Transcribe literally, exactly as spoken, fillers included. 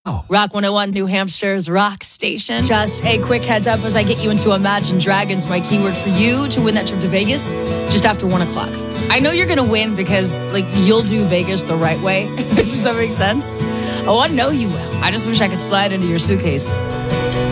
Rock one oh one, New Hampshire's rock station. Just a quick heads up as I get you into Imagine Dragons, my keyword for you to win that trip to Vegas just after one o'clock. I know you're going to win because, like, you'll do Vegas the right way. Does that make sense? Oh, I know you will. I just wish I could slide into your suitcase.